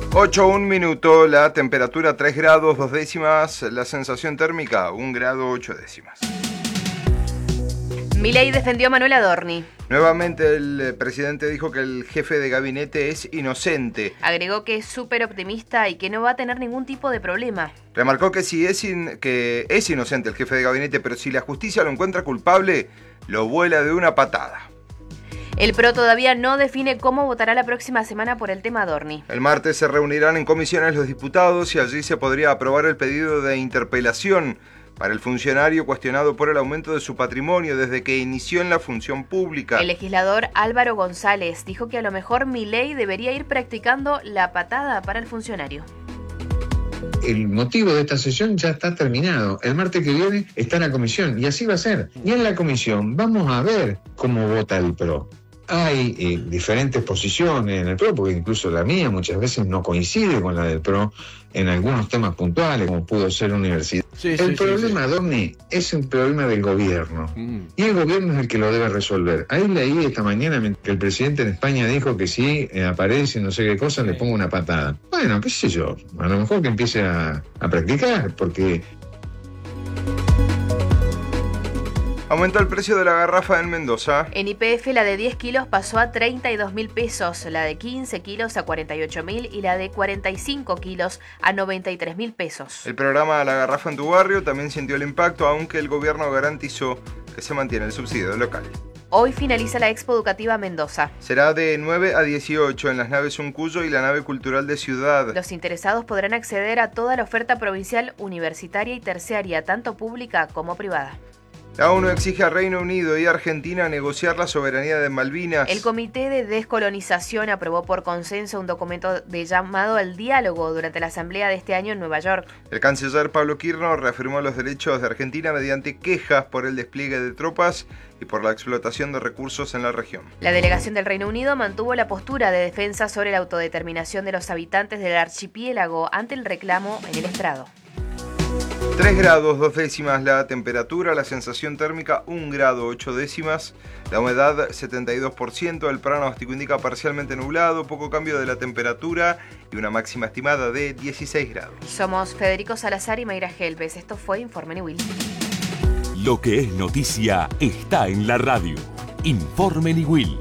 8:01, la temperatura 3 grados 2 décimas, la sensación térmica 1 grado 8 décimas. Milei defendió a Manuel Adorni. Nuevamente el presidente dijo que el jefe de gabinete es inocente. Agregó que es súper optimista y que no va a tener ningún tipo de problema. Remarcó que que es inocente el jefe de gabinete, pero si la justicia lo encuentra culpable, lo vuela de una patada. El PRO todavía no define cómo votará la próxima semana por el tema Adorni. El martes se reunirán en comisiones los diputados y allí se podría aprobar el pedido de interpelación para el funcionario cuestionado por el aumento de su patrimonio desde que inició en la función pública. El legislador Álvaro González dijo que a lo mejor Milei debería ir practicando la patada para el funcionario. El motivo de esta sesión ya está terminado. El martes que viene está en la comisión y así va a ser. Y en la comisión vamos a ver cómo vota el PRO. Hay diferentes posiciones en el PRO, porque incluso la mía muchas veces no coincide con la del PRO en algunos temas puntuales, como pudo ser universidad. El problema, Adorni, es un problema del gobierno. Y el gobierno es el que lo debe resolver. Ahí leí esta mañana que el presidente en España dijo que si aparece no sé qué cosa, le pongo una patada. Bueno, qué sé yo, a lo mejor que empiece a practicar, porque... Aumentó el precio de la garrafa en Mendoza. En YPF la de 10 kilos pasó a 32.000 pesos, la de 15 kilos a 48.000 y la de 45 kilos a 93.000 pesos. El programa La Garrafa en tu Barrio también sintió el impacto, aunque el gobierno garantizó que se mantiene el subsidio local. Hoy finaliza la Expo Educativa Mendoza. Será de 9 a 18 en las naves Uncuyo y la nave cultural de Ciudad. Los interesados podrán acceder a toda la oferta provincial, universitaria y terciaria, tanto pública como privada. La ONU exige a Reino Unido y Argentina negociar la soberanía de Malvinas. El Comité de Descolonización aprobó por consenso un documento llamado al diálogo durante la asamblea de este año en Nueva York. El canciller Pablo Kirchner reafirmó los derechos de Argentina mediante quejas por el despliegue de tropas y por la explotación de recursos en la región. La delegación del Reino Unido mantuvo la postura de defensa sobre la autodeterminación de los habitantes del archipiélago ante el reclamo en el estrado. 3 grados 2 décimas la temperatura, la sensación térmica 1 grado 8 décimas, la humedad 72%, el pronóstico indica parcialmente nublado, poco cambio de la temperatura y una máxima estimada de 16 grados. Somos Federico Salazar y Mayra Helves, esto fue Informe Niwil. Lo que es noticia está en la radio. Informe Niwil.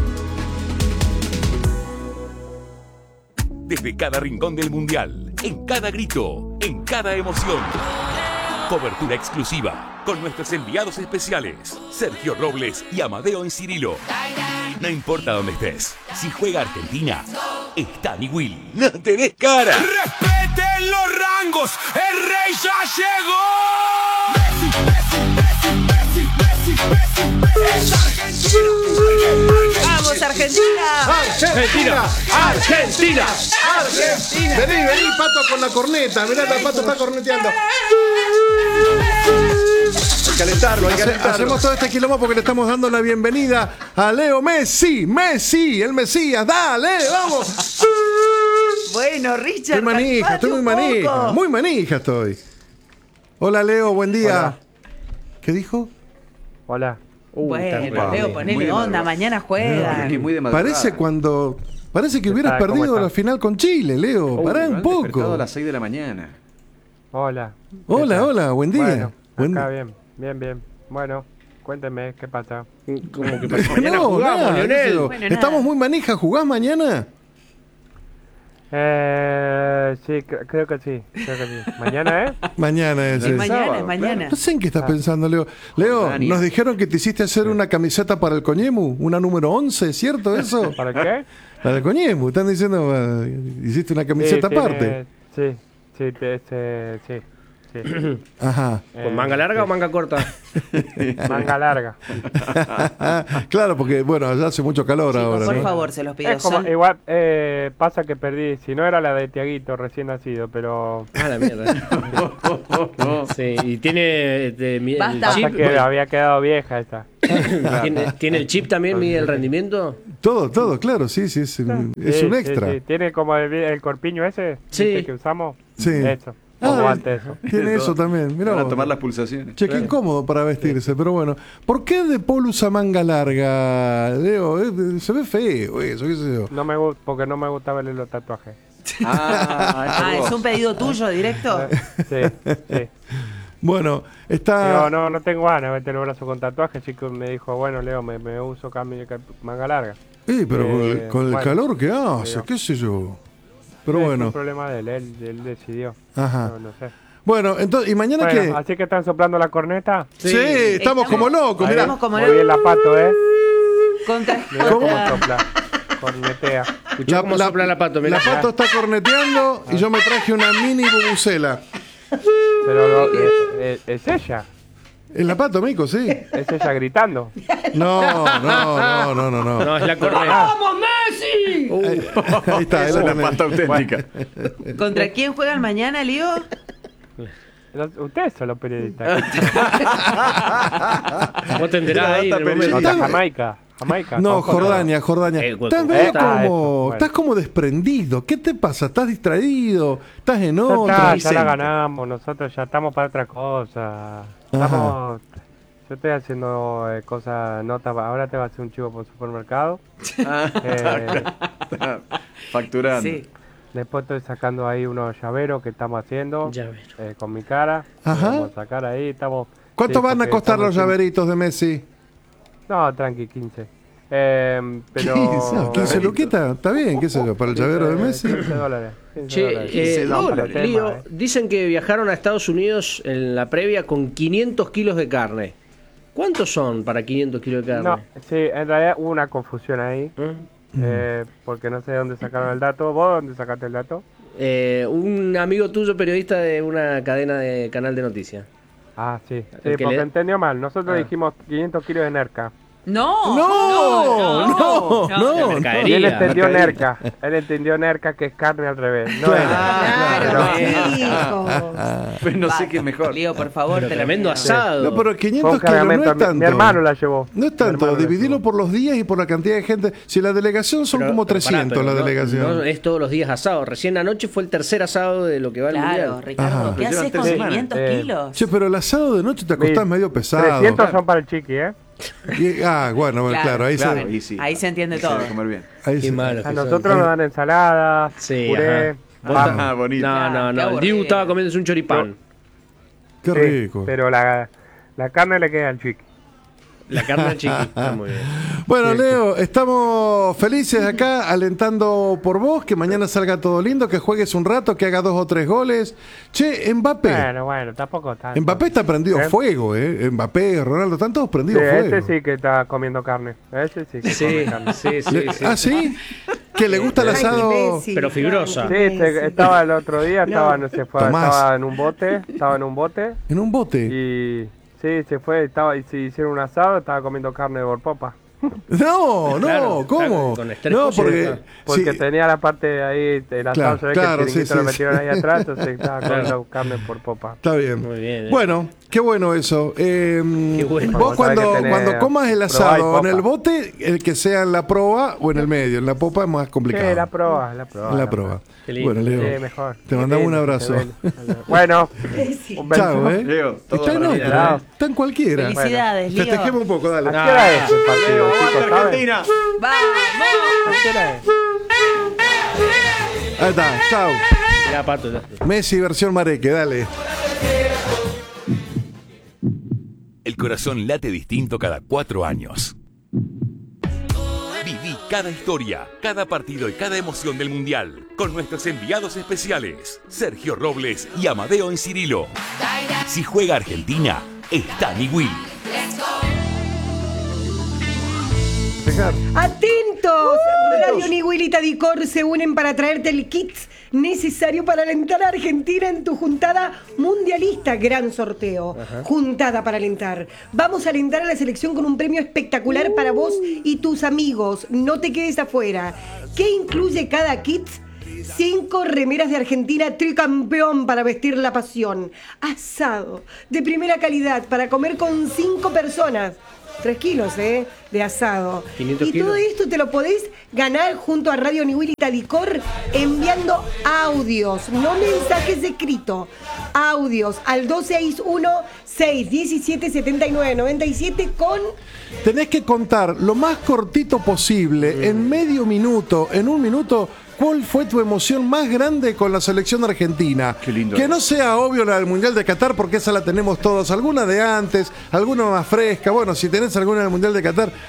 Desde cada rincón del mundial, en cada grito, en cada emoción. Cobertura exclusiva con nuestros enviados especiales, Sergio Robles y Amadeo Encirilo. No importa dónde estés, si juega Argentina, está Niwil. ¡No te des cara! ¡Respeten los rangos! ¡El rey ya llegó! ¡Vamos, Argentina! ¡Argentina! ¡Argentina! ¡Argentina! Vení, Pato, con la corneta. Mirá, el Pato está corneteando. Hay que calentarlo. Hacemos todo este quilombo porque le estamos dando la bienvenida a Leo Messi. Messi, el Mesías. ¡Dale, vamos! Bueno, Richard. Estoy muy manija. Muy manija estoy. Hola, Leo, buen día. Hola. ¿Qué dijo? Hola. Bueno, Leo, ponele onda, mañana juega. Parece que hubieras perdido la final con Chile, Leo. Pará un poco. A las 6 de la mañana. Hola. Hola, buen día. Bueno, acá bien. Bueno, cuénteme, ¿qué pasa? ¿Cómo que pasa? Mañana jugamos, Lionel. Bueno, estamos muy manija. ¿Jugás mañana? Sí, creo que sí. ¿Mañana es? Mañana es. Sí, mañana. No sé en qué estás pensando, Leo. Leo, nos dijeron que te hiciste hacer una camiseta para el Coñemu, una número 11, ¿cierto eso? ¿Para qué? Para el Coñemu, están diciendo, hiciste una camiseta aparte. Sí. Ajá. ¿Con manga larga o manga corta? Manga larga. Claro, porque bueno, ya hace mucho calor. Chicos, ahora. Por ¿no? favor, se los pido. Es como, igual pasa que perdí. Si no era la de Tiaguito recién nacido, pero. Ah, la mierda. Sí, y tiene Basta. el chip. Que había quedado vieja esta. ¿Tiene el chip también, mide el rendimiento? Todo, claro, sí, es un extra. Sí. Tiene como el corpiño ese que usamos. Sí. Eso. Como antes eso. Tiene eso también. Mirá Para vos. tomar las pulsaciones. Che, qué incómodo para vestirse, pero bueno. ¿Por qué de Paul usa manga larga, Leo? Se ve feo eso, qué sé yo. Porque no me gusta verle los tatuajes. ¿Es un pedido tuyo directo? Sí. Bueno, está... No tengo ganas de meter el brazo con tatuaje, así que me dijo, bueno, Leo, me uso manga larga. Pero con el calor que hace, Leo. qué sé yo. Pero bueno. Es un problema de él decidió. Ajá. No sé. Bueno, entonces, ¿y mañana qué? Así que están soplando la corneta. Sí, estamos como locos, mirá. Muy bien la Pato, Contra... ¿Cómo sopla? Cornetea. Escuchá cómo sopla la Pato, mirá. La Pato está corneteando y yo me traje una mini bubucela. Pero es ella. ¿Es la Pato, Mico? Sí. Es ella gritando. No. No, es la corneta. ¡Vamos, Messi! Ahí está, es la Pata auténtica. ¿Contra quién juegan mañana, Lío? Ustedes son los periodistas. Vos te enterás ahí en el momento. Contra Jamaica. No, Jordania. Estás como desprendido. ¿Qué te pasa? ¿Estás distraído? ¿Estás en otra? Ya la ganamos. Nosotros ya estamos para otra cosa. Yo estoy haciendo notas. Ahora te va a hacer un chivo por supermercado. Facturando. Sí. Después estoy sacando ahí unos llaveros que estamos haciendo con mi cara. Ajá. Vamos a sacar ahí. ¿Cuánto van a costar los llaveritos de Messi? No, tranqui, 15. Pero... 15 luquitas, está bien, qué sé yo, para el llavero de Messi. 15 dólares. Che, Lío, dicen que viajaron a Estados Unidos en la previa con 500 kilos de carne. ¿Cuántos son para 500 kilos de carne? No, sí, en realidad hubo una confusión ahí. Porque no sé de dónde sacaron el dato. ¿Vos dónde sacaste el dato? Un amigo tuyo, periodista de una cadena de canal de noticias. Ah, sí, porque entendió mal. Nosotros dijimos 500 kilos de nerca. No. Y él entendió nerca. Él entendió nerca, que es carne al revés. No Pues no sé qué es mejor. Lío, por favor, tremendo asado. No, pero 500 kilos no es tanto. Mi hermano la llevó. No es tanto, dividilo por los días y por la cantidad de gente. Si la delegación son como 300 la delegación. No, es todos los días asado. Recién anoche fue el tercer asado de lo que va el mundial. Claro, Ricardo, ¿qué haces con 500 kilos? Che, pero el asado de noche te acostás medio pesado. 300 son para el chiqui, Bueno, claro, ahí se entiende todo. Comer bien. A nosotros nos dan ensaladas, puré, bonito. No. El Dibu estaba comiéndose un choripán. Qué rico. Pero la carne le queda al chiqui. La carne chiqui, está muy bien. Bueno, Leo, estamos felices acá, alentando por vos, que mañana salga todo lindo, que juegues un rato, que haga 2 o 3 goles. Che, Mbappé. Bueno, tampoco tanto. Mbappé está prendido fuego, Mbappé, Ronaldo, están todos prendidos fuego. Ese sí que está comiendo carne. Ese sí que come carne. Sí. ¿Ah, sí? ¿Que le gusta el asado? Pero fibrosa. Sí, estaba el otro día, estaba en un bote. ¿En un bote? Y... Sí, se fue, y se hicieron un asado, estaba comiendo carne de borpopa. No, ¿cómo? No, porque tenía la parte de ahí, el asado, se ve que el chiringuito lo metieron ahí atrás, entonces estaba comiendo carne por popa. Está bien. Muy bien. Bueno, qué bueno eso. Qué bueno. Vos cuando comas el asado en el bote, el que sea en la proa o en el medio, en la popa es más complicado. Sí, la proa. Bueno, Leo, sí, mejor. te mandamos un abrazo. Bueno, un beso. Chao, Leo, está en otra, está en cualquiera. Felicidades, Lío. Festejemos un poco, dale. ¿A qué hora es el partido, chicos, saben? Argentina. ¡Vamos! ¿A qué hora es? Ahí está, chao. Ya, Pato. Messi versión Mareque, dale. El corazón late distinto cada 4 años. Viví cada historia, cada partido y cada emoción del Mundial con nuestros enviados especiales, Sergio Robles y Amadeo Incirilo. Si juega Argentina, está Niwil. ¡Atentos! Radio Niwil y Tadicor se unen para traerte el kit necesario para alentar a Argentina en tu juntada mundialista. Gran sorteo. Juntada para alentar. Vamos a alentar a la selección con un premio espectacular para vos y tus amigos. No te quedes afuera. ¿Qué incluye cada kit? 5 remeras de Argentina tricampeón para vestir la pasión. Asado de primera calidad para comer con 5 personas. 3 kilos, de asado. 500 y kilos. todo esto te lo podés ganar junto a Radio Niwil y Tadicor enviando audios, no mensajes escritos. Audios al 261-617-7997 con... Tenés que contar lo más cortito posible, en medio minuto, en un minuto, ¿cuál fue tu emoción más grande con la selección argentina? Qué lindo. Que no sea obvio la del Mundial de Qatar, porque esa la tenemos todos. Alguna de antes, alguna más fresca. Bueno, si tenés alguna del Mundial de Qatar,